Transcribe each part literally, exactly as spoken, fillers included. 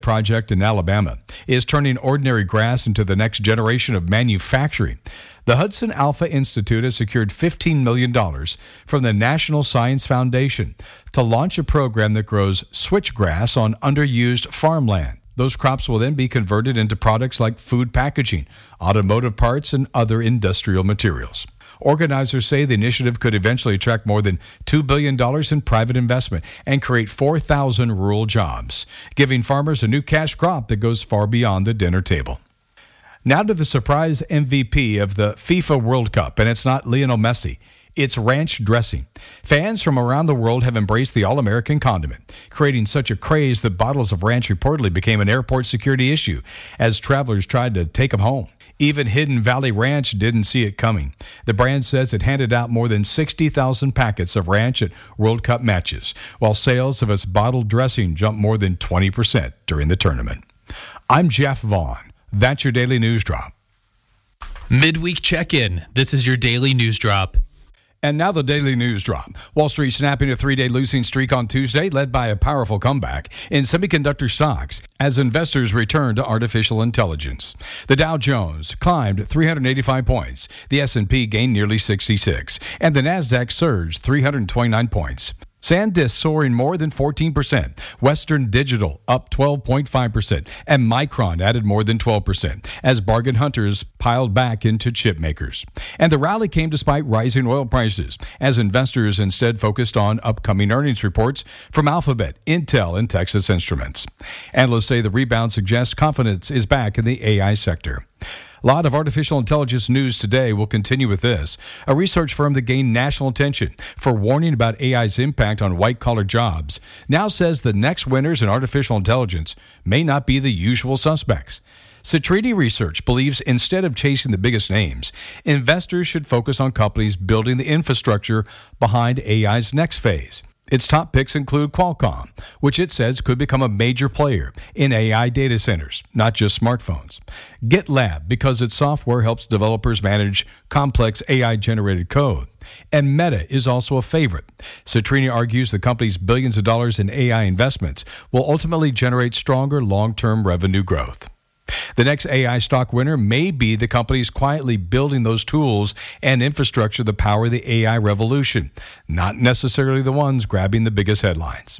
project in Alabama is turning ordinary grass into the next generation of manufacturing. The Hudson Alpha Institute has secured fifteen million dollars from the National Science Foundation to launch a program that grows switchgrass on underused farmland. Those crops will then be converted into products like food packaging, automotive parts, and other industrial materials. Organizers say the initiative could eventually attract more than two billion dollars in private investment and create four thousand rural jobs, giving farmers a new cash crop that goes far beyond the dinner table. Now to the surprise M V P of the FIFA World Cup, and it's not Lionel Messi. It's ranch dressing. Fans from around the world have embraced the all-American condiment, creating such a craze that bottles of ranch reportedly became an airport security issue as travelers tried to take them home. Even Hidden Valley Ranch didn't see it coming. The brand says it handed out more than sixty thousand packets of ranch at World Cup matches, while sales of its bottled dressing jumped more than twenty percent during the tournament. I'm Jeff Vaughn. That's your Daily News Drop. Midweek check-in. This is your Daily News Drop. And now the Daily News Drop. Wall Street snapping a three-day losing streak on Tuesday, led by a powerful comeback in semiconductor stocks as investors return to artificial intelligence. The Dow Jones climbed three hundred eighty-five points. The S and P gained nearly sixty-six. And the Nasdaq surged three hundred twenty-nine points. SanDisk soaring more than fourteen percent. Western Digital up twelve point five percent. And Micron added more than twelve percent as bargain hunters piled back into chip makers. And the rally came despite rising oil prices as investors instead focused on upcoming earnings reports from Alphabet, Intel, and Texas Instruments. Analysts say the rebound suggests confidence is back in the A I sector. A lot of artificial intelligence news today. Will continue with this. A research firm that gained national attention for warning about A I's impact on white-collar jobs now says the next winners in artificial intelligence may not be the usual suspects. Citrini Research believes instead of chasing the biggest names, investors should focus on companies building the infrastructure behind A I's next phase. Its top picks include Qualcomm, which it says could become a major player in A I data centers, not just smartphones. GitLab, because its software helps developers manage complex A I-generated code. And Meta is also a favorite. Citrini argues the company's billions of dollars in A I investments will ultimately generate stronger long-term revenue growth. The next A I stock winner may be the companies quietly building those tools and infrastructure that power the A I revolution, not necessarily the ones grabbing the biggest headlines.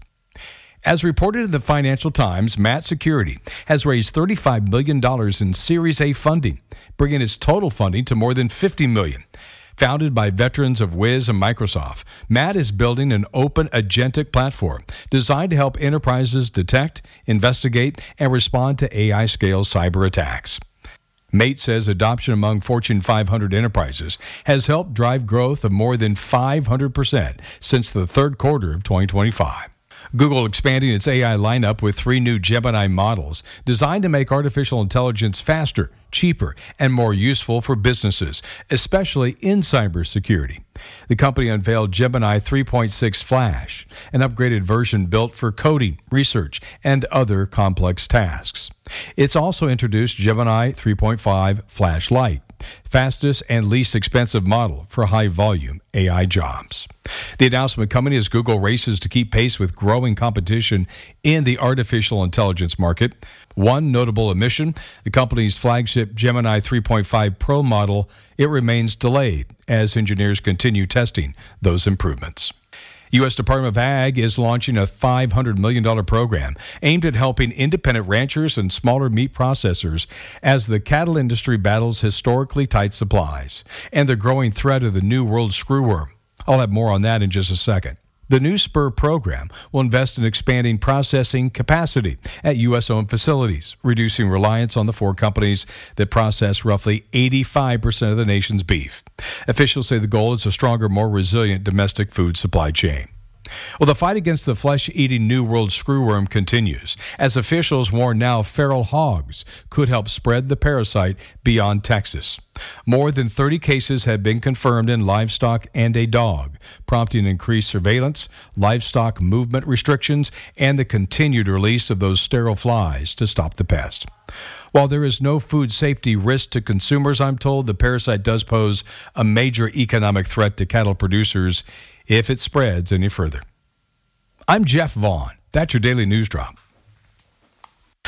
As reported in the Financial Times, Matt Security has raised thirty-five million dollars in Series A funding, bringing its total funding to more than fifty million dollars. Founded by veterans of Wiz and Microsoft, Matt is building an open agentic platform designed to help enterprises detect, investigate, and respond to A I-scale cyber attacks. Mate says adoption among Fortune five hundred enterprises has helped drive growth of more than five hundred percent since the third quarter of twenty twenty-five. Google expanding its A I lineup with three new Gemini models designed to make artificial intelligence faster, cheaper, and more useful for businesses, especially in cybersecurity. The company unveiled Gemini three point six Flash, an upgraded version built for coding, research, and other complex tasks. It's also introduced Gemini three point five Flash Lite, fastest and least expensive model for high-volume A I jobs. The announcement coming as Google races to keep pace with growing competition in the artificial intelligence market. One notable omission, the company's flagship Gemini three point five Pro model, it remains delayed as engineers continue testing those improvements. U S Department of Ag is launching a five hundred million dollars program aimed at helping independent ranchers and smaller meat processors as the cattle industry battles historically tight supplies and the growing threat of the New World screwworm. I'll have more on that in just a second. The new Spur program will invest in expanding processing capacity at U S-owned facilities, reducing reliance on the four companies that process roughly eighty-five percent of the nation's beef. Officials say the goal is a stronger, more resilient domestic food supply chain. Well, the fight against the flesh-eating New World screwworm continues, as officials warn now feral hogs could help spread the parasite beyond Texas. More than thirty cases have been confirmed in livestock and a dog, prompting increased surveillance, livestock movement restrictions, and the continued release of those sterile flies to stop the pest. While there is no food safety risk to consumers, I'm told the parasite does pose a major economic threat to cattle producers if it spreads any further. I'm Jeff Vaughn. That's your Daily News Drop.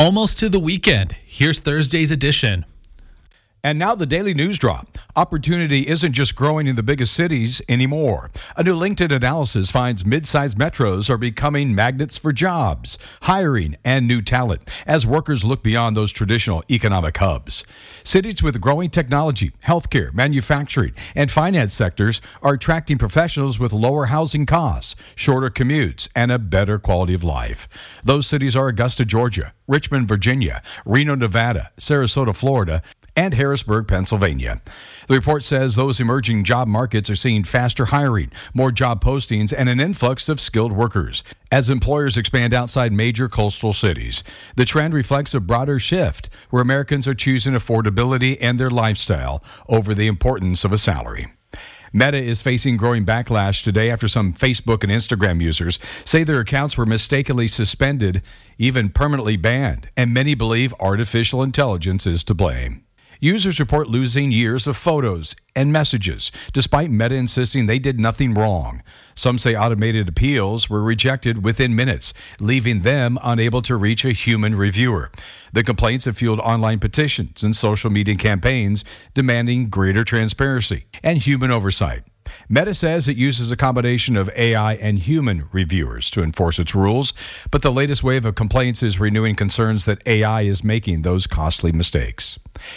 Almost to the weekend. Here's Thursday's edition. And now the Daily News Drop. Opportunity isn't just growing in the biggest cities anymore. A new LinkedIn analysis finds mid-sized metros are becoming magnets for jobs, hiring, and new talent as workers look beyond those traditional economic hubs. Cities with growing technology, healthcare, manufacturing, and finance sectors are attracting professionals with lower housing costs, shorter commutes, and a better quality of life. Those cities are Augusta, Georgia, Richmond, Virginia, Reno, Nevada, Sarasota, Florida, and Harrisburg, Pennsylvania. The report says those emerging job markets are seeing faster hiring, more job postings, and an influx of skilled workers as employers expand outside major coastal cities. The trend reflects a broader shift where Americans are choosing affordability and their lifestyle over the importance of a salary. Meta is facing growing backlash today after some Facebook and Instagram users say their accounts were mistakenly suspended, even permanently banned, and many believe artificial intelligence is to blame. Users report losing years of photos and messages, despite Meta insisting they did nothing wrong. Some say automated appeals were rejected within minutes, leaving them unable to reach a human reviewer. The complaints have fueled online petitions and social media campaigns demanding greater transparency and human oversight. Meta says it uses a combination of A I and human reviewers to enforce its rules, but the latest wave of complaints is renewing concerns that A I is making those costly mistakes.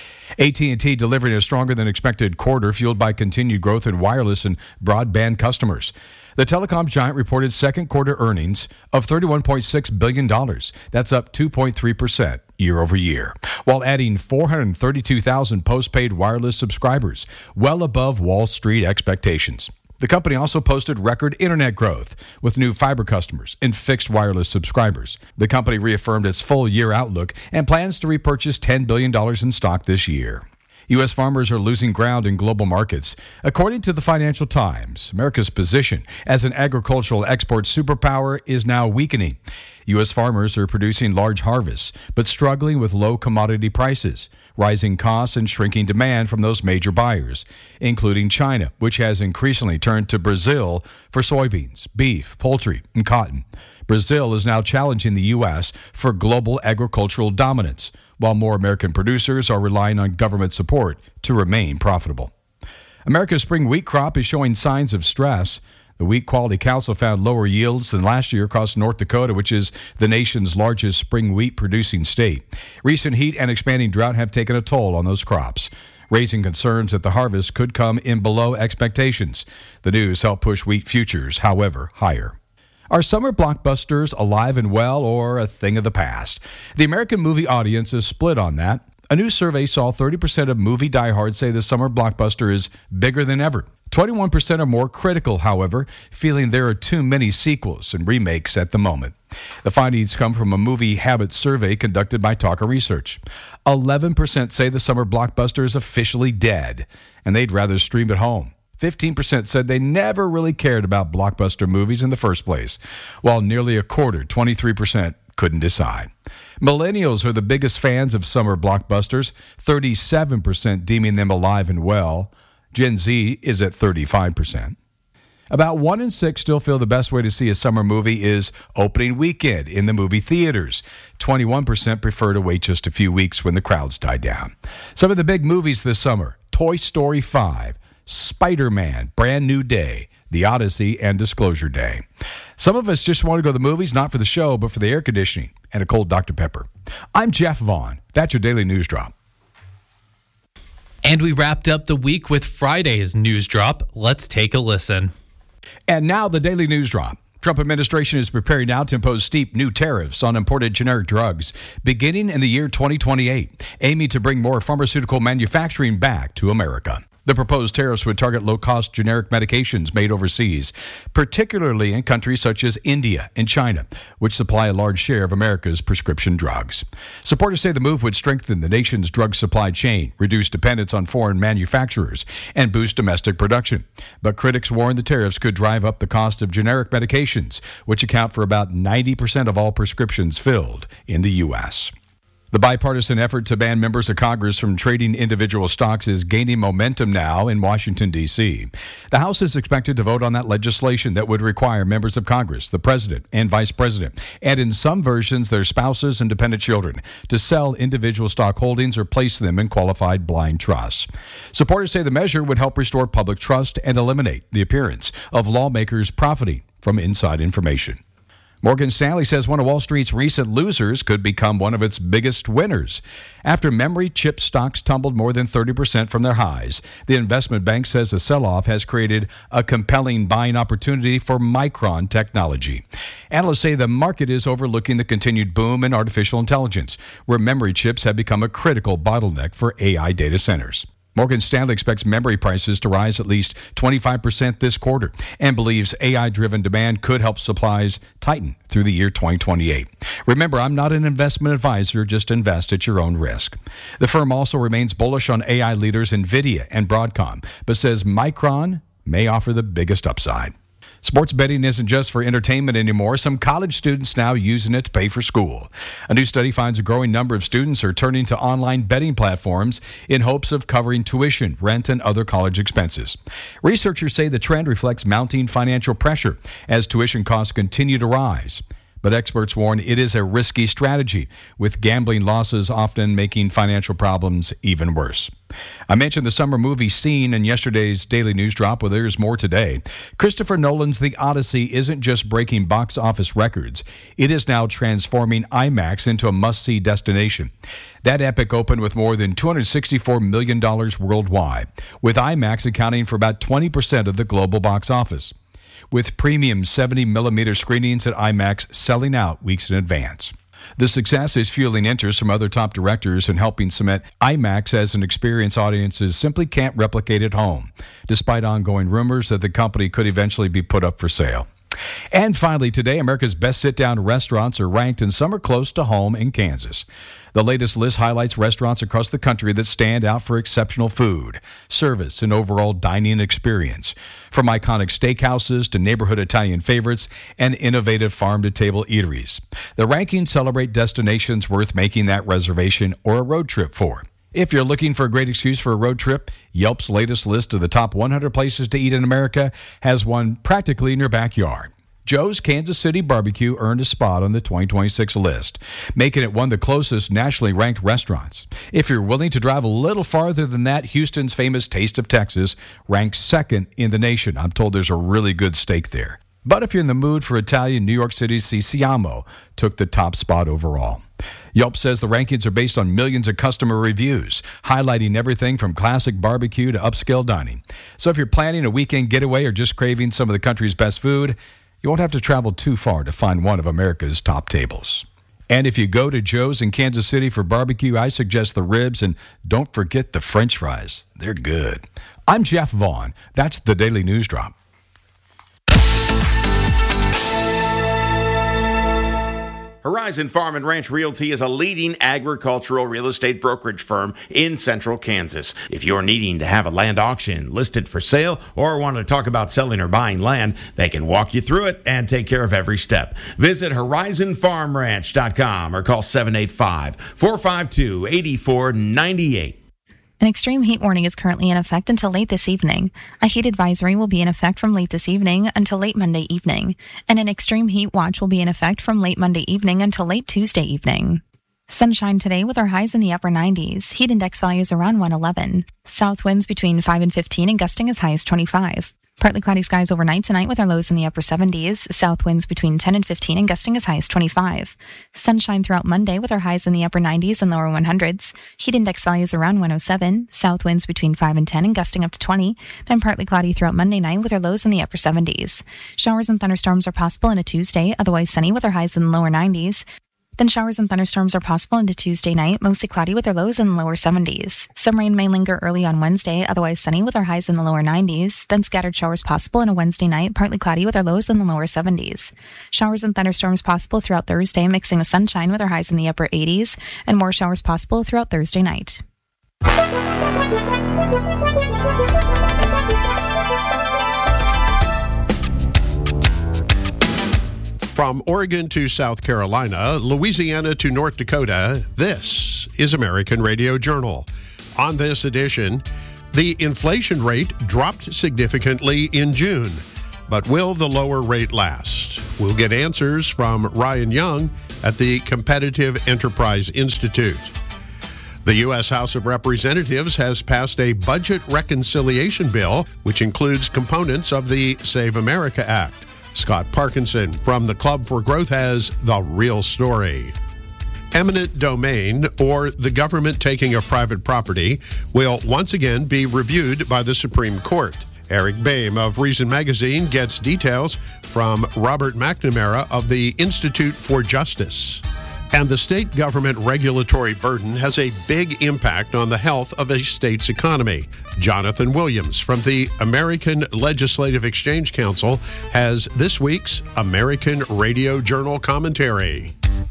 A T and T delivering a stronger than expected quarter fueled by continued growth in wireless and broadband customers. The telecom giant reported second quarter earnings of thirty-one point six billion dollars. That's up two point three percent year over year, while adding four hundred thirty-two thousand postpaid wireless subscribers, well above Wall Street expectations. The company also posted record internet growth with new fiber customers and fixed wireless subscribers. The company reaffirmed its full-year outlook and plans to repurchase ten billion dollars in stock this year. U S farmers are losing ground in global markets. According to the Financial Times, America's position as an agricultural export superpower is now weakening. U S farmers are producing large harvests, but struggling with low commodity prices, rising costs, and shrinking demand from those major buyers, including China, which has increasingly turned to Brazil for soybeans, beef, poultry, and cotton. Brazil is now challenging the U S for global agricultural dominance, while more American producers are relying on government support to remain profitable. America's spring wheat crop is showing signs of stress. The Wheat Quality Council found lower yields than last year across North Dakota, which is the nation's largest spring wheat producing state. Recent heat and expanding drought have taken a toll on those crops, raising concerns that the harvest could come in below expectations. The news helped push wheat futures, however, higher. Are summer blockbusters alive and well or a thing of the past? The American movie audience is split on that. A new survey saw thirty percent of movie diehards say the summer blockbuster is bigger than ever. twenty-one percent are more critical, however, feeling there are too many sequels and remakes at the moment. The findings come from a movie habits survey conducted by Talker Research. eleven percent say the summer blockbuster is officially dead, and they'd rather stream at home. fifteen percent said they never really cared about blockbuster movies in the first place, while nearly a quarter, twenty-three percent, couldn't decide. Millennials are the biggest fans of summer blockbusters, thirty-seven percent deeming them alive and well. Gen Z is at thirty-five percent. About one in six still feel the best way to see a summer movie is opening weekend in the movie theaters. twenty-one percent prefer to wait just a few weeks when the crowds die down. Some of the big movies this summer: Toy Story five, Spider-Man, Brand New Day, The Odyssey, and Disclosure Day. Some of us just want to go to the movies, not for the show, but for the air conditioning and a cold Doctor Pepper. I'm Jeff Vaughn. That's your Daily News Drop. And we wrapped up the week with Friday's News Drop. Let's take a listen. And now the Daily News Drop. Trump administration is preparing now to impose steep new tariffs on imported generic drugs beginning in the year twenty twenty-eight, aiming to bring more pharmaceutical manufacturing back to America. The proposed tariffs would target low-cost generic medications made overseas, particularly in countries such as India and China, which supply a large share of America's prescription drugs. Supporters say the move would strengthen the nation's drug supply chain, reduce dependence on foreign manufacturers, and boost domestic production. But critics warn the tariffs could drive up the cost of generic medications, which account for about ninety percent of all prescriptions filled in the U S The bipartisan effort to ban members of Congress from trading individual stocks is gaining momentum now in Washington, D C. The House is expected to vote on that legislation that would require members of Congress, the president and vice president, and in some versions their spouses and dependent children, to sell individual stock holdings or place them in qualified blind trusts. Supporters say the measure would help restore public trust and eliminate the appearance of lawmakers profiting from inside information. Morgan Stanley says one of Wall Street's recent losers could become one of its biggest winners. After memory chip stocks tumbled more than thirty percent from their highs, the investment bank says the sell-off has created a compelling buying opportunity for Micron Technology. Analysts say the market is overlooking the continued boom in artificial intelligence, where memory chips have become a critical bottleneck for A I data centers. Morgan Stanley expects memory prices to rise at least twenty-five percent this quarter and believes A I-driven demand could help supplies tighten through the year twenty twenty-eight. Remember, I'm not an investment advisor, just invest at your own risk. The firm also remains bullish on A I leaders NVIDIA and Broadcom, but says Micron may offer the biggest upside. Sports betting isn't just for entertainment anymore. Some college students now using it to pay for school. A new study finds a growing number of students are turning to online betting platforms in hopes of covering tuition, rent, and other college expenses. Researchers say the trend reflects mounting financial pressure as tuition costs continue to rise. But experts warn it is a risky strategy, with gambling losses often making financial problems even worse. I mentioned the summer movie scene in yesterday's Daily News Drop. Well, there's more today. Christopher Nolan's The Odyssey isn't just breaking box office records. It is now transforming IMAX into a must-see destination. That epic opened with more than two hundred sixty-four million dollars worldwide, with IMAX accounting for about twenty percent of the global box office, with premium seventy millimeter screenings at IMAX selling out weeks in advance. The success is fueling interest from other top directors and helping cement IMAX as an experience audiences simply can't replicate at home, despite ongoing rumors that the company could eventually be put up for sale. And finally, today, America's best sit-down restaurants are ranked, and some are close to home in Kansas. The latest list highlights restaurants across the country that stand out for exceptional food, service, and overall dining experience. From iconic steakhouses to neighborhood Italian favorites and innovative farm-to-table eateries, the rankings celebrate destinations worth making that reservation or a road trip for. If you're looking for a great excuse for a road trip, Yelp's latest list of the top one hundred places to eat in America has one practically in your backyard. Joe's Kansas City Barbecue earned a spot on the twenty twenty-six list, making it one of the closest nationally ranked restaurants. If you're willing to drive a little farther than that, Houston's famous Taste of Texas ranks second in the nation. I'm told there's a really good steak there. But if you're in the mood for Italian, New York City's Sisiamo took the top spot overall. Yelp says the rankings are based on millions of customer reviews, highlighting everything from classic barbecue to upscale dining. So if you're planning a weekend getaway or just craving some of the country's best food, you won't have to travel too far to find one of America's top tables. And if you go to Joe's in Kansas City for barbecue, I suggest the ribs, and don't forget the French fries. They're good. I'm Jeff Vaughn. That's the Daily News Drop. Horizon Farm and Ranch Realty is a leading agricultural real estate brokerage firm in central Kansas. If you're needing to have a land auction listed for sale or want to talk about selling or buying land, they can walk you through it and take care of every step. Visit horizon farm ranch dot com or call seven eight five, four five two, eight four nine eight. An extreme heat warning is currently in effect until late this evening. A heat advisory will be in effect from late this evening until late Monday evening. And an extreme heat watch will be in effect from late Monday evening until late Tuesday evening. Sunshine today with our highs in the upper nineties. Heat index values around one eleven. South winds between five and fifteen and gusting as high as twenty-five. Partly cloudy skies overnight tonight with our lows in the upper seventies. South winds between ten and fifteen and gusting as high as twenty-five. Sunshine throughout Monday with our highs in the upper nineties and lower hundreds. Heat index values around one oh seven. South winds between five and ten and gusting up to twenty. Then partly cloudy throughout Monday night with our lows in the upper seventies. Showers and thunderstorms are possible into Tuesday, otherwise sunny with our highs in the lower nineties. Then showers and thunderstorms are possible into Tuesday night, mostly cloudy with our lows in the lower seventies. Some rain may linger early on Wednesday, otherwise sunny with our highs in the lower nineties. Then scattered showers possible on a Wednesday night, partly cloudy with our lows in the lower seventies. Showers and thunderstorms possible throughout Thursday, mixing with sunshine with our highs in the upper eighties. And more showers possible throughout Thursday night. From Oregon to South Carolina, Louisiana to North Dakota, this is American Radio Journal. On this edition, the inflation rate dropped significantly in June, but will the lower rate last? We'll get answers from Ryan Young at the Competitive Enterprise Institute. The U S House of Representatives has passed a budget reconciliation bill, which includes components of the Save America Act. Scott Parkinson from the Club for Growth has the real story. Eminent domain, or the government taking of private property, will once again be reviewed by the Supreme Court. Eric Boehm of Reason Magazine gets details from Robert McNamara of the Institute for Justice. And the state government regulatory burden has a big impact on the health of a state's economy. Jonathan Williams from the American Legislative Exchange Council has this week's American Radio Journal commentary.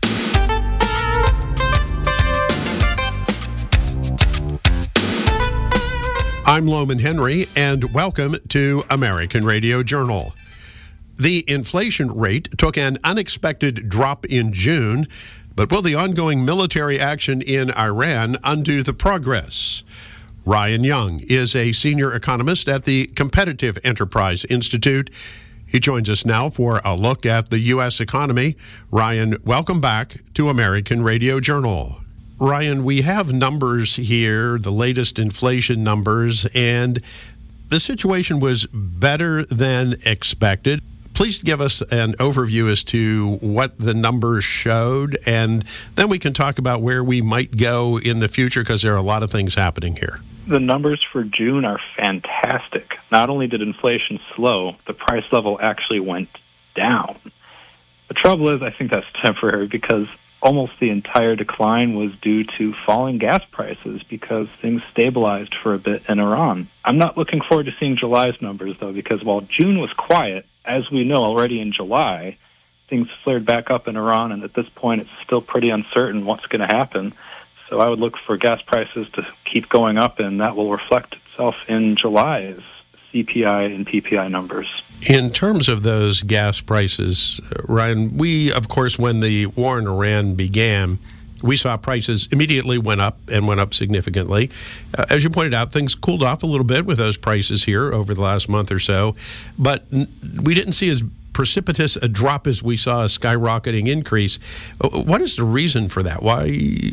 I'm Loman Henry, and welcome to American Radio Journal. The inflation rate took an unexpected drop in June, but will the ongoing military action in Iran undo the progress? Ryan Young is a senior economist at the Competitive Enterprise Institute. He joins us now for a look at the U S economy. Ryan, welcome back to American Radio Journal. Ryan, we have numbers here, the latest inflation numbers, and the situation was better than expected. Please give us an overview as to what the numbers showed, and then we can talk about where we might go in the future, because there are a lot of things happening here. The numbers for June are fantastic. Not only did inflation slow, the price level actually went down. The trouble is, I think that's temporary, because almost the entire decline was due to falling gas prices because things stabilized for a bit in Iran. I'm not looking forward to seeing July's numbers, though, because while June was quiet, as we know already in July, things flared back up in Iran, and at this point it's still pretty uncertain what's going to happen. So I would look for gas prices to keep going up, and that will reflect itself in July's C P I and P P I numbers. In terms of those gas prices, Ryan, we, of course, when the war in Iran began, we saw prices immediately went up and went up significantly. Uh, as you pointed out, things cooled off a little bit with those prices here over the last month or so, but n- we didn't see as precipitous a drop as we saw a skyrocketing increase. What is the reason for that? Why,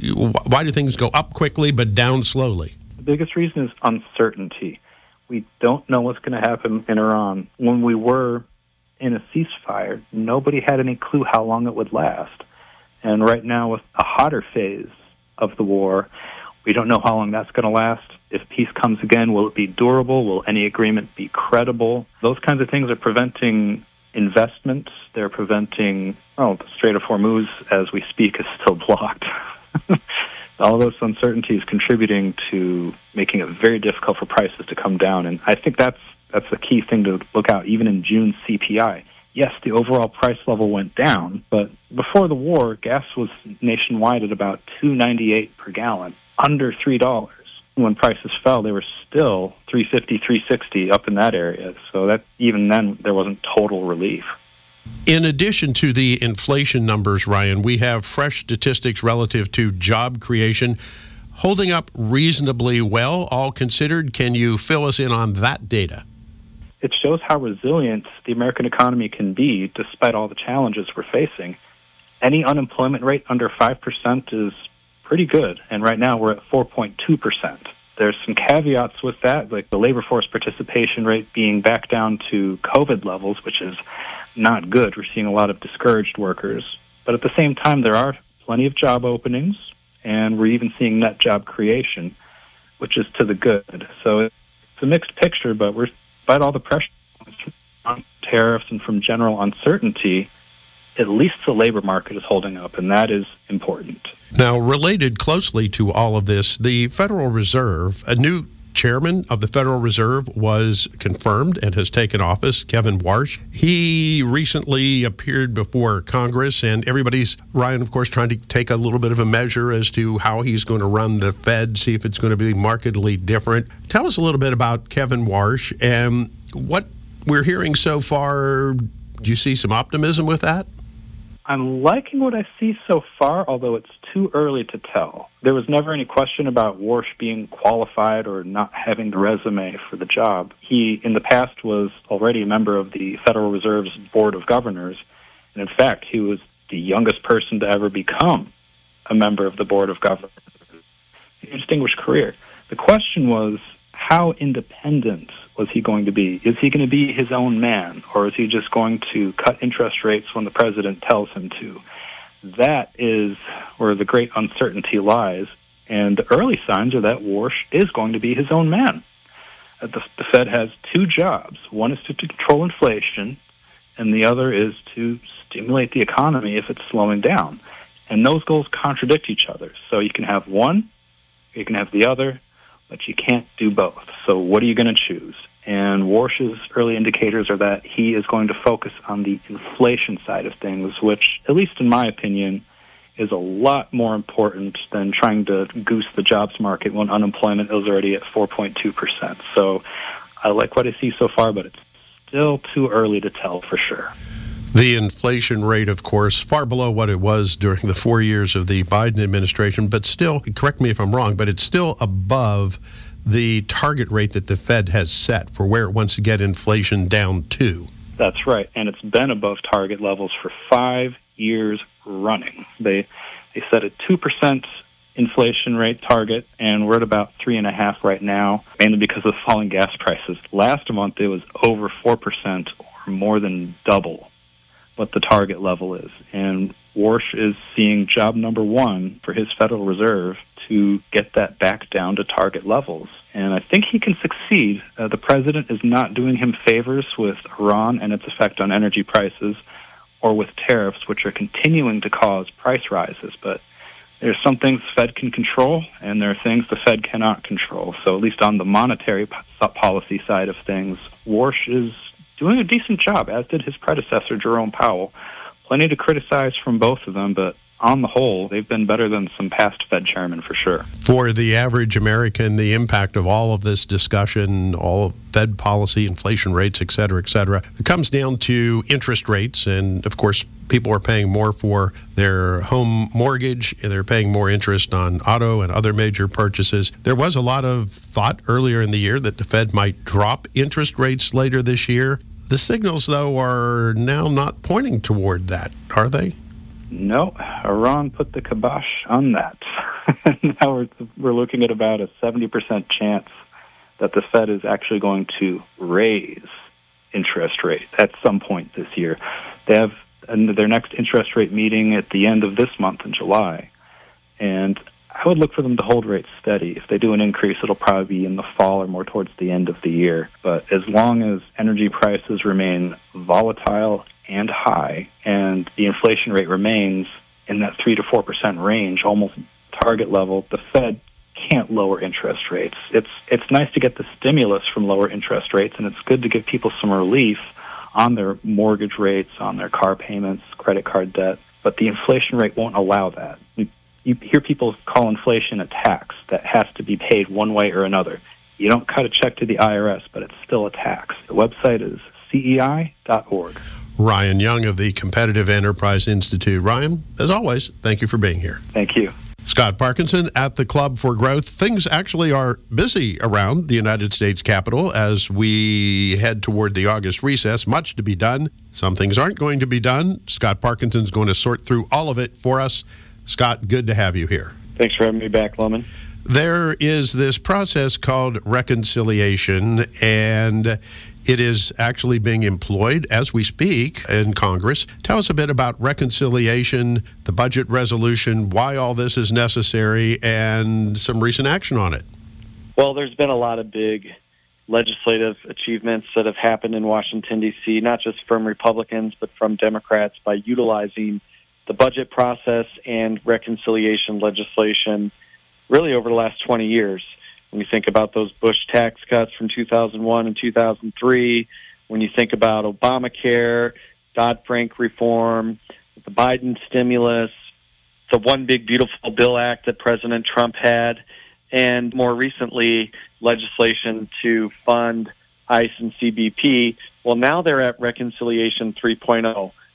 why do things go up quickly but down slowly? The biggest reason is uncertainty. We don't know what's going to happen in Iran. When we were in a ceasefire, nobody had any clue how long it would last. And right now, with a hotter phase of the war, we don't know how long that's going to last. If peace comes again, will it be durable? Will any agreement be credible? Those kinds of things are preventing investments. They're preventing, oh, the Strait of Hormuz, as we speak, is still blocked. All those uncertainties contributing to making it very difficult for prices to come down. And I think that's that's the key thing to look out, even in June's C P I. Yes, the overall price level went down, but before the war, gas was nationwide at about two dollars and ninety-eight cents per gallon, under three dollars. When prices fell, they were still three fifty, three sixty up in that area. So that even then, there wasn't total relief. In addition to the inflation numbers, Ryan, we have fresh statistics relative to job creation holding up reasonably well, all considered. Can you fill us in on that data? It shows how resilient the American economy can be despite all the challenges we're facing. Any unemployment rate under five percent is pretty good, and right now we're at four point two percent. There's some caveats with that, like the labor force participation rate being back down to COVID levels, which is not good. We're seeing a lot of discouraged workers. But at the same time, there are plenty of job openings, and we're even seeing net job creation, which is to the good. So it's a mixed picture, but we're, despite all the pressure on tariffs and from general uncertainty, at least the labor market is holding up, and that is important. Now, related closely to all of this, the Federal Reserve, a new chairman of the Federal Reserve was confirmed and has taken office, Kevin Warsh. He recently appeared before Congress, and everybody's, Ryan, of course, trying to take a little bit of a measure as to how he's going to run the Fed, see if it's going to be markedly different. Tell us a little bit about Kevin Warsh and what we're hearing so far. Do you see some optimism with that? I'm liking what I see so far, although it's too early to tell. There was never any question about Warsh being qualified or not having the resume for the job. He, in the past, was already a member of the Federal Reserve's Board of Governors, and in fact, he was the youngest person to ever become a member of the Board of Governors. A distinguished career. The question was, how independent was he going to be? Is he going to be his own man, or is he just going to cut interest rates when the president tells him to? That is where the great uncertainty lies, and the early signs are that Warsh is going to be his own man. Uh, The, the Fed has two jobs. One is to, to control inflation, and the other is to stimulate the economy if it's slowing down. And those goals contradict each other. So you can have one, you can have the other, but you can't do both. So what are you going to choose? And Warsh's early indicators are that he is going to focus on the inflation side of things, which, at least in my opinion, is a lot more important than trying to goose the jobs market when unemployment is already at four point two percent. So I like what I see so far, but it's still too early to tell for sure. The inflation rate, of course, far below what it was during the four years of the Biden administration, but still, correct me if I'm wrong, but it's still above the target rate that the Fed has set for where it wants to get inflation down to. That's right, and it's been above target levels for five years running. They they set a two percent inflation rate target, and we're at about three point five percent right now, mainly because of falling gas prices. Last month, it was over four percent, or more than double what the target level is. And Warsh is seeing job number one for his Federal Reserve to get that back down to target levels. And I think he can succeed. Uh, the president is not doing him favors with Iran and its effect on energy prices, or with tariffs, which are continuing to cause price rises. But there's some things the Fed can control, and there are things the Fed cannot control. So at least on the monetary po- policy side of things, Warsh is doing a decent job, as did his predecessor, Jerome Powell. Plenty to criticize from both of them, but on the whole, they've been better than some past Fed chairmen for sure. For the average American, the impact of all of this discussion, all of Fed policy, inflation rates, et cetera, et cetera, it comes down to interest rates. And, of course, people are paying more for their home mortgage. They're paying more interest on auto and other major purchases. There was a lot of thought earlier in the year that the Fed might drop interest rates later this year. The signals, though, are now not pointing toward that, are they? No, Iran put the kibosh on that. Now we're, we're looking at about a seventy percent chance that the Fed is actually going to raise interest rates at some point this year. They have their next interest rate meeting at the end of this month in July, and I would look for them to hold rates steady. If they do an increase, it'll probably be in the fall or more towards the end of the year. But as long as energy prices remain volatile and high, and the inflation rate remains in that three to four percent range, almost target level, the Fed can't lower interest rates. It's it's nice to get the stimulus from lower interest rates, and it's good to give people some relief on their mortgage rates, on their car payments, credit card debt, but the inflation rate won't allow that. You, you hear people call inflation a tax that has to be paid one way or another. You don't cut a check to the I R S, but it's still a tax. The website is C E I dot org. Ryan Young of the Competitive Enterprise Institute. Ryan, as always, thank you for being here. Thank you. Scott Parkinson at the Club for Growth. Things actually are busy around the United States Capitol as we head toward the August recess. Much to be done. Some things aren't going to be done. Scott Parkinson's going to sort through all of it for us. Scott, good to have you here. Thanks for having me back, Lemon. There is this process called reconciliation, and it is actually being employed as we speak in Congress. Tell us a bit about reconciliation, the budget resolution, why all this is necessary, and some recent action on it. Well, there's been a lot of big legislative achievements that have happened in Washington, D C, not just from Republicans, but from Democrats by utilizing the budget process and reconciliation legislation really over the last twenty years. When you think about those Bush tax cuts from two thousand one and two thousand three, when you think about Obamacare, Dodd-Frank reform, the Biden stimulus, the One Big Beautiful Bill Act that President Trump had, and more recently, legislation to fund ICE and C B P, well, now they're at Reconciliation three point oh.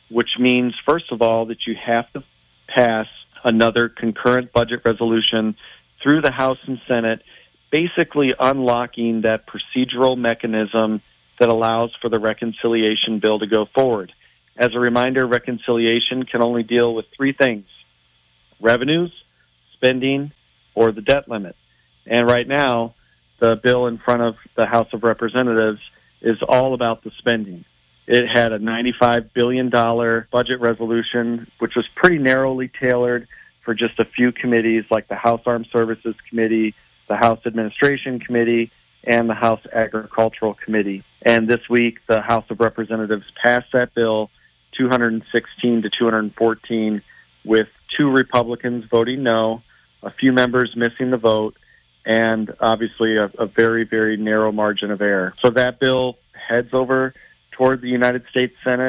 which means, first of all, that you have to pass another concurrent budget resolution through the House and Senate, basically unlocking that procedural mechanism that allows for the reconciliation bill to go forward. As a reminder, reconciliation can only deal with three things: revenues, spending, or the debt limit. And right now, the bill in front of the House of Representatives is all about the spending. It had a ninety-five billion dollars budget resolution, which was pretty narrowly tailored for just a few committees like the House Armed Services Committee, the House Administration Committee, and the House Agricultural Committee. And this week, the House of Representatives passed that bill two hundred sixteen to two hundred fourteen, with two Republicans voting no, a few members missing the vote, and obviously a, a very, very narrow margin of error. So that bill heads over toward the United States Senate,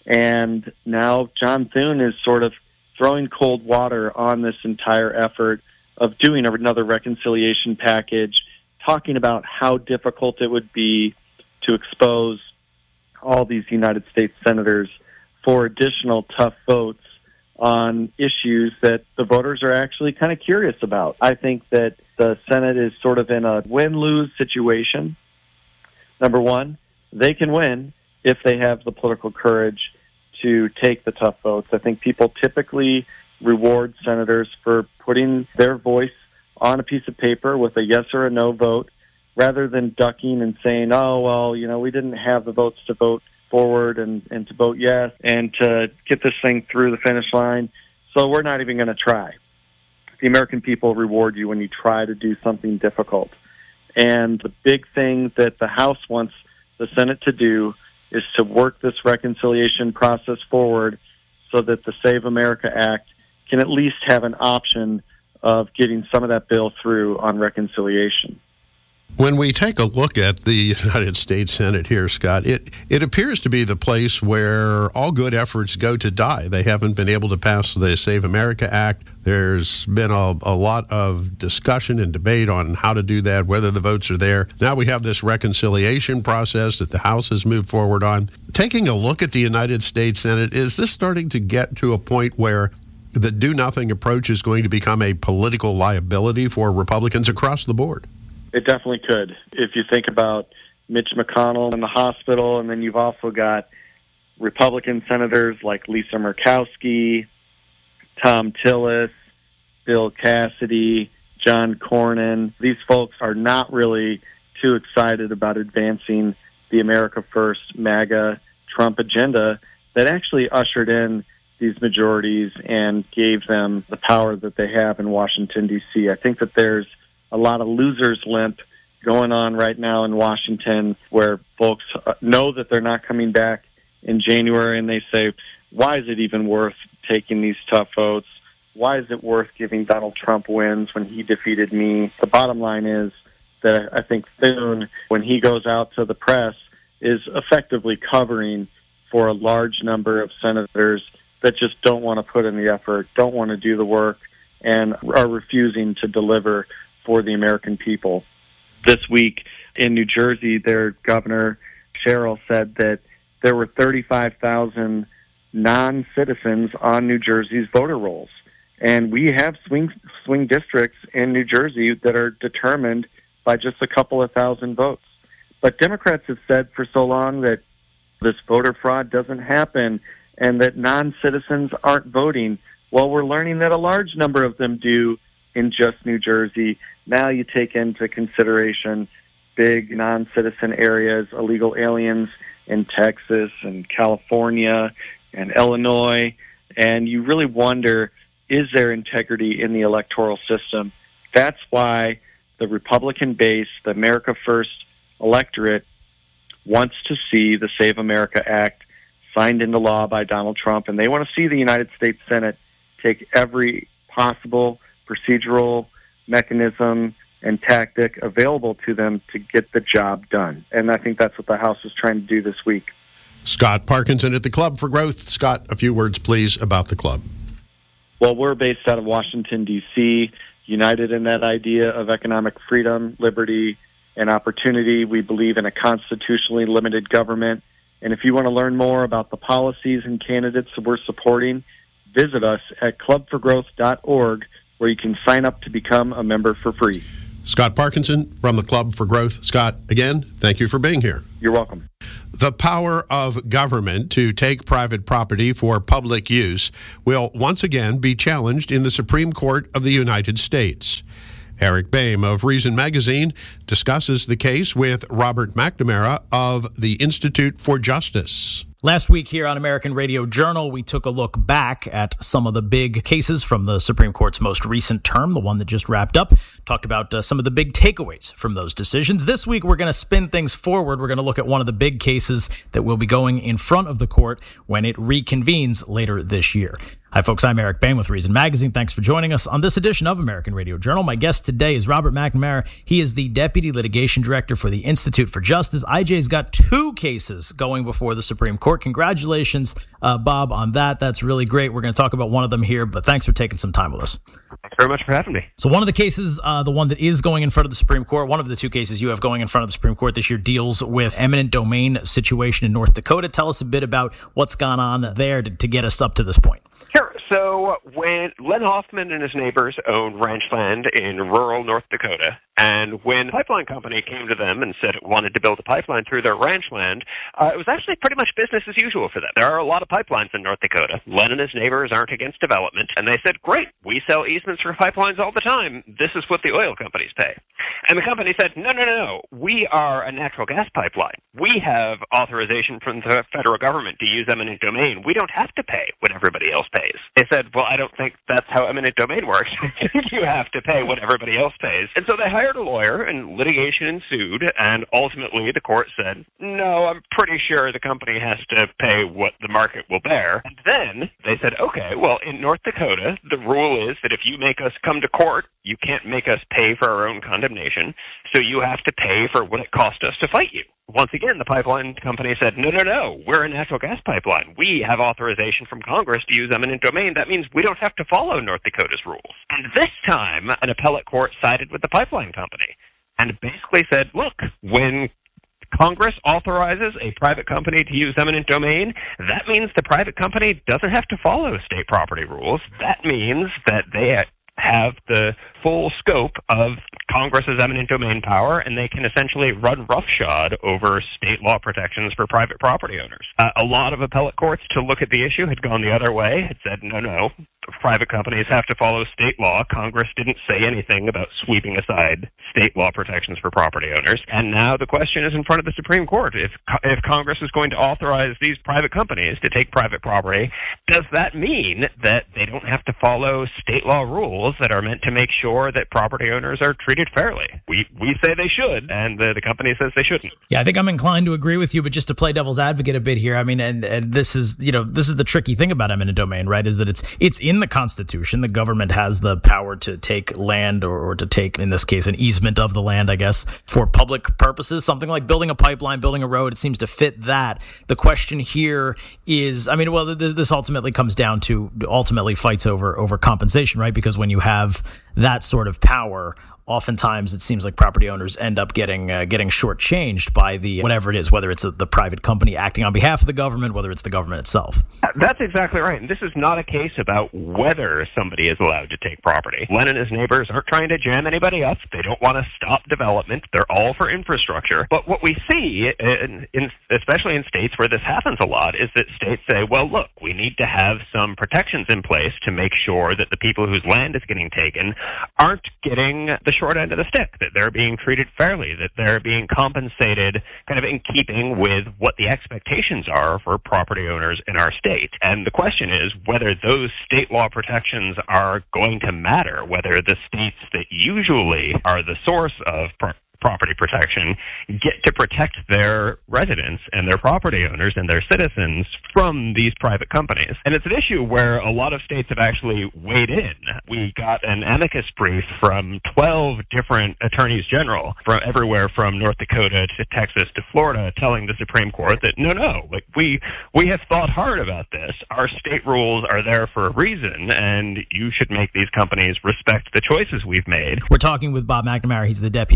and now John Thune is sort of throwing cold water on this entire effort of doing another reconciliation package, talking about how difficult it would be to expose all these United States senators for additional tough votes on issues that the voters are actually kind of curious about. I think that the Senate is sort of in a win-lose situation. Number one, they can win if they have the political courage to take the tough votes. I think people typically reward senators for putting their voice on a piece of paper with a yes or a no vote, rather than ducking and saying, oh, well, you know, we didn't have the votes to vote forward and, and to vote yes and to get this thing through the finish line, so we're not even going to try. The American people reward you when you try to do something difficult. And the big thing that the House wants the Senate to do is to work this reconciliation process forward so that the Save America Act can at least have an option of getting some of that bill through on reconciliation. When we take a look at the United States Senate here, Scott, it, it appears to be the place where all good efforts go to die. They haven't been able to pass the Save America Act. There's been a, a lot of discussion and debate on how to do that, whether the votes are there. Now we have this reconciliation process that the House has moved forward on. Taking a look at the United States Senate, is this starting to get to a point where the do-nothing approach is going to become a political liability for Republicans across the board? It definitely could. If you think about Mitch McConnell in the hospital, and then you've also got Republican senators like Lisa Murkowski, Tom Tillis, Bill Cassidy, John Cornyn. These folks are not really too excited about advancing the America First MAGA Trump agenda that actually ushered in these majorities and gave them the power that they have in Washington, D C. I think that there's a lot of loser's limp going on right now in Washington, where folks know that they're not coming back in January, and they say, why is it even worth taking these tough votes? Why is it worth giving Donald Trump wins when he defeated me? The bottom line is that I think Thune, when he goes out to the press, is effectively covering for a large number of senators that just don't want to put in the effort, don't want to do the work, and are refusing to deliver for the American people. This week in New Jersey, their governor, Sherrill, said that there were thirty-five thousand non-citizens on New Jersey's voter rolls. And we have swing swing districts in New Jersey that are determined by just a couple of thousand votes. But Democrats have said for so long that this voter fraud doesn't happen and that non-citizens aren't voting. Well, we're learning that a large number of them do in just New Jersey. Now you take into consideration big non-citizen areas, illegal aliens in Texas and California and Illinois, and you really wonder, is there integrity in the electoral system? That's why the Republican base, the America First electorate, wants to see the Save America Act signed into law by Donald Trump, and they want to see the United States Senate take every possible procedural mechanism and tactic available to them to get the job done. And I think that's what the House is trying to do this week. Scott Parkinson at the Club for Growth. Scott, a few words, please, about the club. Well, we're based out of Washington, D C, united in that idea of economic freedom, liberty, and opportunity. We believe in a constitutionally limited government And if you want to learn more about the policies and candidates that we're supporting, visit us at club for growth dot org, where you can sign up to become a member for free. Scott Parkinson from the Club for Growth. Scott, again, thank you for being here. You're welcome. The power of government to take private property for public use will once again be challenged in the Supreme Court of the United States. Eric Boehm of Reason Magazine discusses the case with Robert McNamara of the Institute for Justice. Last week here on American Radio Journal, we took a look back at some of the big cases from the Supreme Court's most recent term, the one that just wrapped up. Talked about uh, some of the big takeaways from those decisions. This week, we're going to spin things forward. We're going to look at one of the big cases that will be going in front of the court when it reconvenes later this year. Hi, folks. I'm Eric Boehm with Reason Magazine. Thanks for joining us on this edition of American Radio Journal. My guest today is Robert McNamara. He is the Deputy Litigation Director for the Institute for Justice. I J's got two cases going before the Supreme Court. Congratulations, uh, Bob, on that. That's really great. We're going to talk about one of them here, but thanks for taking some time with us. Thanks very much for having me. So one of the cases, uh, the one that is going in front of the Supreme Court, one of the two cases you have going in front of the Supreme Court this year deals with eminent domain situation in North Dakota. Tell us a bit about what's gone on there to, to get us up to this point. Sure. So when Len Hoffman and his neighbors owned ranch land in rural North Dakota, and when the pipeline company came to them and said it wanted to build a pipeline through their ranch land, uh, it was actually pretty much business as usual for them. There are a lot of pipelines in North Dakota. Len and his neighbors aren't against development, and they said, great, we sell easements for pipelines all the time. This is what the oil companies pay. And the company said, no, no, no, no. We are a natural gas pipeline. We have authorization from the federal government to use eminent domain. We don't have to pay what everybody else pays. They said, well, I don't think that's how eminent domain works. You have to pay what everybody else pays. And so they hired a lawyer, and litigation ensued, and ultimately the court said, no, I'm pretty sure the company has to pay what the market will bear. And then they said, okay, well, in North Dakota, the rule is that if you make us come to court, you can't make us pay for our own condemnation, so you have to pay for what it cost us to fight you. Once again, the pipeline company said, no, no, no, we're a natural gas pipeline. We have authorization from Congress to use eminent domain. That means we don't have to follow North Dakota's rules. And this time, an appellate court sided with the pipeline company and basically said, look, when Congress authorizes a private company to use eminent domain, that means the private company doesn't have to follow state property rules. That means that they have the full scope of Congress's eminent domain power, and they can essentially run roughshod over state law protections for private property owners. Uh, a lot of appellate courts, to look at the issue, had gone the other way, had said, no, no, private companies have to follow state law. Congress didn't say anything about sweeping aside state law protections for property owners. And now the question is in front of the Supreme Court. If, if Congress is going to authorize these private companies to take private property, does that mean that they don't have to follow state law rules that are meant to make sure that property owners are treated fairly? We we say they should, and the, the company says they shouldn't. Yeah, I think I'm inclined to agree with you, but just to play devil's advocate a bit here, I mean, and, and this is, you know, this is the tricky thing about eminent domain, right, is that it's it's in the Constitution. The government has the power to take land or, or to take, in this case, an easement of the land, I guess, for public purposes, something like building a pipeline, building a road. It seems to fit that. The question here is, I mean, well, this, this ultimately comes down to ultimately fights over over compensation, right? Because when you have that sort of power, oftentimes it seems like property owners end up getting uh, getting shortchanged by the whatever it is, whether it's a, the private company acting on behalf of the government, whether it's the government itself. That's exactly right. And this is not a case about whether somebody is allowed to take property. Len and his neighbors aren't trying to jam anybody up. They don't want to stop development. They're all for infrastructure. But what we see, in, in, especially in states where this happens a lot, is that states say, well, look, we need to have some protections in place to make sure that the people whose land is getting taken aren't getting the short end of the stick, that they're being treated fairly, that they're being compensated kind of in keeping with what the expectations are for property owners in our state. And the question is whether those state law protections are going to matter, whether the states that usually are the source of pro- property protection get to protect their residents and their property owners and their citizens from these private companies. And it's an issue where a lot of states have actually weighed in. We got an amicus brief from twelve different attorneys general from everywhere from North Dakota to Texas to Florida telling the Supreme Court that no, no, like we we have thought hard about this. Our state rules are there for a reason, and you should make these companies respect the choices we've made. We're talking with Bob McNamara. He's the Deputy Litigation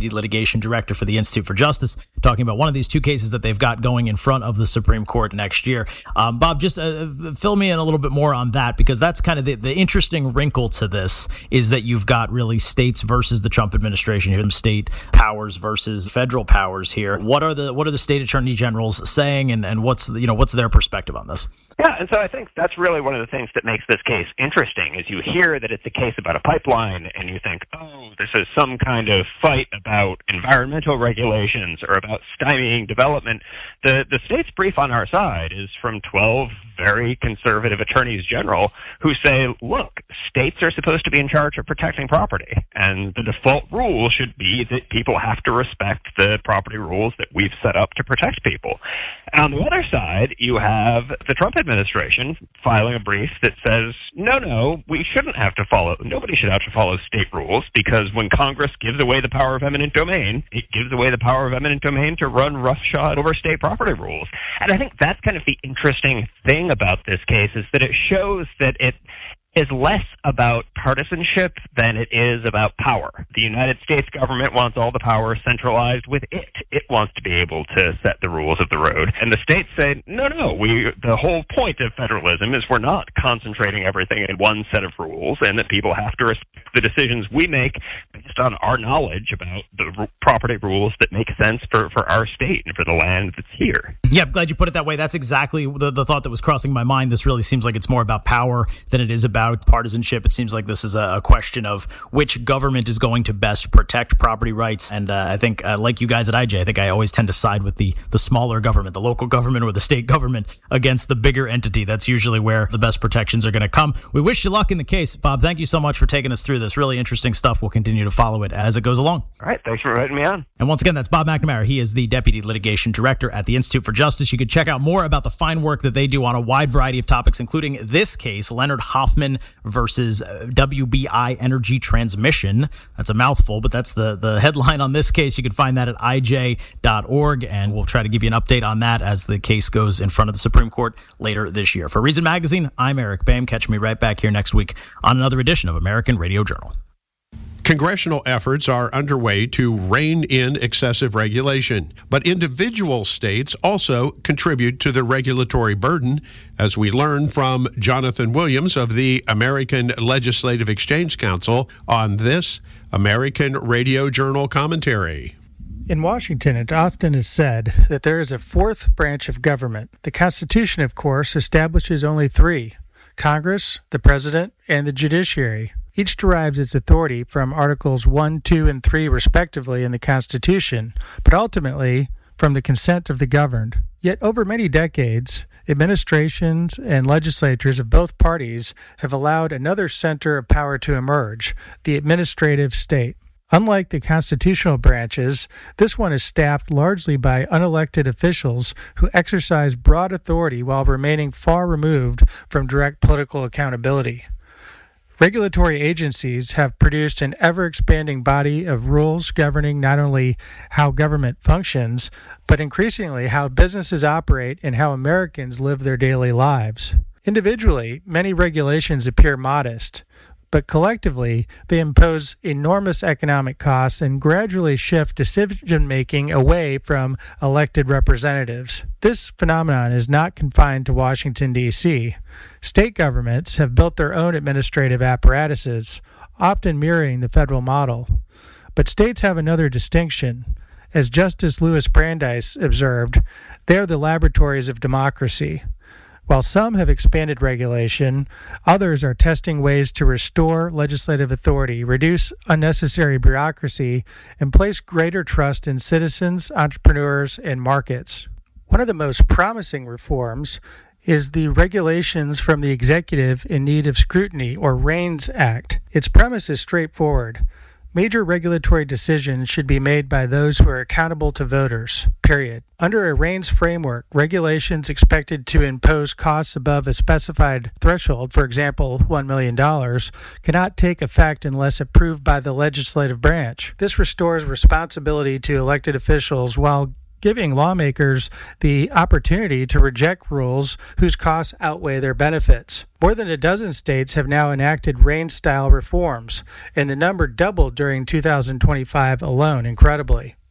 litigation director for the Institute for Justice, talking about one of these two cases that they've got going in front of the Supreme Court next year. Um, Bob, just uh, fill me in a little bit more on that, because that's kind of the, the interesting wrinkle to this, is that you've got really states versus the Trump administration here, state powers versus federal powers here. What are the what are the state attorney generals saying, and, and what's you know what's their perspective on this? Yeah, and so I think that's really one of the things that makes this case interesting, is you hear that it's a case about a pipeline, and you think, oh, this is some kind of fight about environmental regulations or about stymieing development. The the state's brief on our side is from twelve very conservative attorneys general who say, look, states are supposed to be in charge of protecting property, and the default rule should be that people have to respect the property rules that we've set up to protect people. And on the other side, you have the Trump administration filing a brief that says, no, no, we shouldn't have to follow, nobody should have to follow state rules, because when Congress gives away the power of eminent domain, it gives away the power of eminent domain to run roughshod over state property rules. And I think that's kind of the interesting thing about this case, is that it shows that it is less about partisanship than it is about power. The United States government wants all the power centralized with it. It wants to be able to set the rules of the road. And the states say, no, no, we, the whole point of federalism is we're not concentrating everything in one set of rules, and that people have to respect the decisions we make based on our knowledge about the r- property rules that make sense for, for our state and for the land that's here. Yeah, I'm glad you put it that way. That's exactly the, the thought that was crossing my mind. This really seems like it's more about power than it is about partisanship. It seems like this is a question of which government is going to best protect property rights. And uh, I think, uh, like you guys at I J, I think I always tend to side with the, the smaller government, the local government or the state government, against the bigger entity. That's usually where the best protections are going to come. We wish you luck in the case. Bob, thank you so much for taking us through this. Really interesting stuff. We'll continue to follow it as it goes along. All right. Thanks for inviting me on. And once again, that's Bob McNamara. He is the Deputy Litigation Director at the Institute for Justice. You can check out more about the fine work that they do on a wide variety of topics, including this case, Leonard Hoffman versus W B I Energy Transmission. That's a mouthful, but that's the, the headline on this case. You can find that at I J dot org, and we'll try to give you an update on that as the case goes in front of the Supreme Court later this year. For Reason Magazine, I'm Eric Boehm. Catch me right back here next week on another edition of American Radio Journal. Congressional efforts are underway to rein in excessive regulation, but individual states also contribute to the regulatory burden, as we learn from Jonathan Williams of the American Legislative Exchange Council on this American Radio Journal commentary. In Washington, it often is said that there is a fourth branch of government. The Constitution, of course, establishes only three: Congress, the President, and the judiciary. Each derives its authority from Articles one, two, and three, respectively, in the Constitution, but ultimately from the consent of the governed. Yet over many decades, administrations and legislatures of both parties have allowed another center of power to emerge, the administrative state. Unlike the constitutional branches, this one is staffed largely by unelected officials who exercise broad authority while remaining far removed from direct political accountability. Regulatory agencies have produced an ever-expanding body of rules governing not only how government functions, but increasingly how businesses operate and how Americans live their daily lives. Individually, many regulations appear modest, but collectively, they impose enormous economic costs and gradually shift decision-making away from elected representatives. This phenomenon is not confined to Washington, D C State governments have built their own administrative apparatuses, often mirroring the federal model. But states have another distinction. As Justice Louis Brandeis observed, they are the laboratories of democracy. While some have expanded regulation, others are testing ways to restore legislative authority, reduce unnecessary bureaucracy, and place greater trust in citizens, entrepreneurs, and markets. One of the most promising reforms is the Regulations from the Executive in Need of Scrutiny, or REINS Act. Its premise is straightforward. Major regulatory decisions should be made by those who are accountable to voters, period. Under a REINS framework, regulations expected to impose costs above a specified threshold, for example, one million dollars, cannot take effect unless approved by the legislative branch. This restores responsibility to elected officials while giving lawmakers the opportunity to reject rules whose costs outweigh their benefits. More than a dozen states have now enacted REINS-style reforms, and the number doubled during two thousand twenty-five alone, incredibly.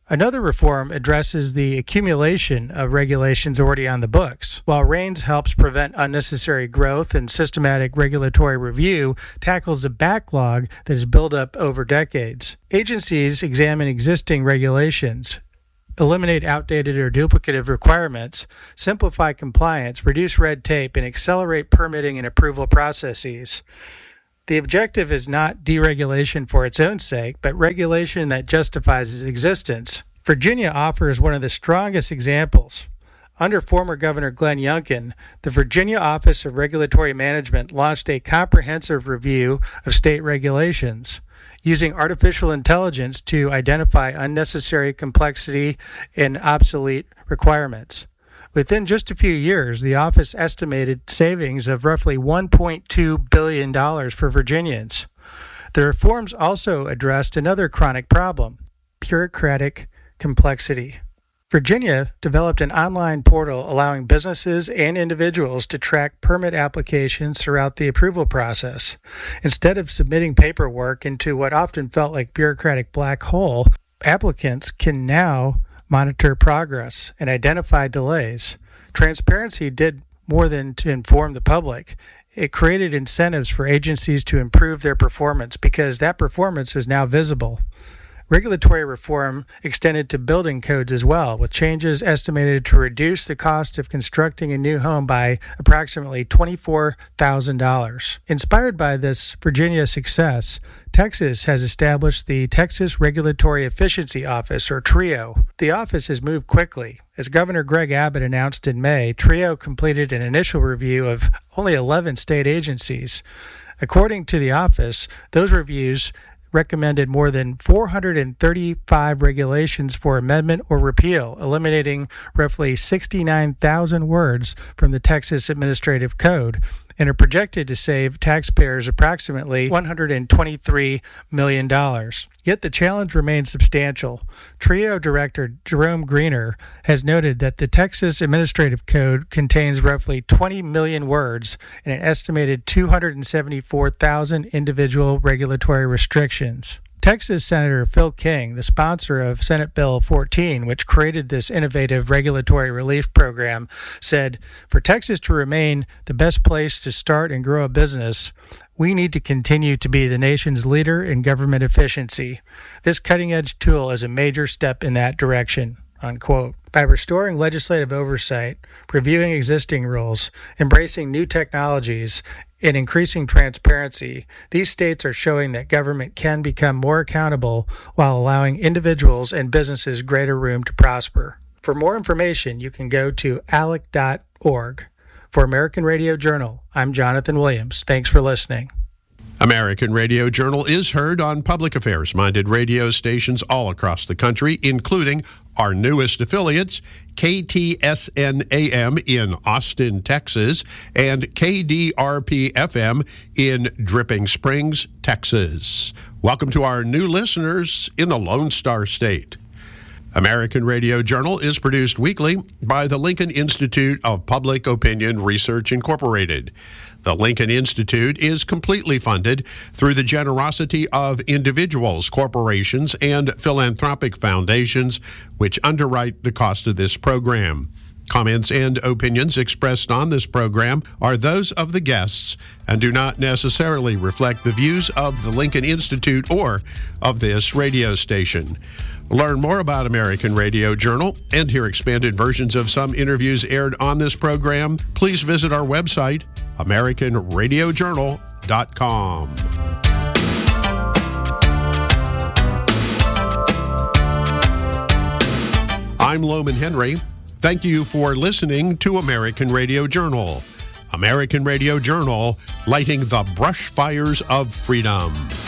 Another reform addresses the accumulation of regulations already on the books. While REINS helps prevent unnecessary growth and systematic regulatory review tackles the backlog that is built up over decades. Agencies examine existing regulations, eliminate outdated or duplicative requirements, simplify compliance, reduce red tape, and accelerate permitting and approval processes. The objective is not deregulation for its own sake, but regulation that justifies its existence. Virginia offers one of the strongest examples. Under former Governor Glenn Youngkin, the Virginia Office of Regulatory Management launched a comprehensive review of state regulations, using artificial intelligence to identify unnecessary complexity and obsolete requirements. Within just a few years, the office estimated savings of roughly one point two billion dollars for Virginians. The reforms also addressed another chronic problem, bureaucratic complexity. Virginia developed an online portal allowing businesses and individuals to track permit applications throughout the approval process. Instead of submitting paperwork into what often felt like bureaucratic black hole, applicants can now monitor progress and identify delays. Transparency did more than to inform the public. It created incentives for agencies to improve their performance because that performance was now visible. Regulatory reform extended to building codes as well, with changes estimated to reduce the cost of constructing a new home by approximately twenty-four thousand dollars. Inspired by this Virginia success, Texas has established the Texas Regulatory Efficiency Office, or TRIO. The office has moved quickly. As Governor Greg Abbott announced in May, TRIO completed an initial review of only eleven state agencies. According to the office, those reviews recommended more than four hundred thirty-five regulations for amendment or repeal, eliminating roughly sixty-nine thousand words from the Texas Administrative Code, and are projected to save taxpayers approximately one hundred twenty-three million dollars. Yet the challenge remains substantial. TRIO Director Jerome Greener has noted that the Texas Administrative Code contains roughly twenty million words and an estimated two hundred seventy-four thousand individual regulatory restrictions. Texas Senator Phil King, the sponsor of Senate Bill fourteen, which created this innovative regulatory relief program, said, "For Texas to remain the best place to start and grow a business, we need to continue to be the nation's leader in government efficiency. This cutting-edge tool is a major step in that direction." Unquote. By restoring legislative oversight, reviewing existing rules, embracing new technologies, and increasing transparency, these states are showing that government can become more accountable while allowing individuals and businesses greater room to prosper. For more information, you can go to A L E C dot org. For American Radio Journal, I'm Jonathan Williams. Thanks for listening. American Radio Journal is heard on public affairs-minded radio stations all across the country, including our newest affiliates, K T S N A M in Austin, Texas, and K D R P F M in Dripping Springs, Texas. Welcome to our new listeners in the Lone Star State. American Radio Journal is produced weekly by the Lincoln Institute of Public Opinion Research, Incorporated. The Lincoln Institute is completely funded through the generosity of individuals, corporations, and philanthropic foundations, which underwrite the cost of this program. Comments and opinions expressed on this program are those of the guests and do not necessarily reflect the views of the Lincoln Institute or of this radio station. Learn more about American Radio Journal and hear expanded versions of some interviews aired on this program. Please visit our website, American Radio Journal dot com. I'm Loman Henry. Thank you for listening to American Radio Journal. American Radio Journal, lighting the brush fires of freedom.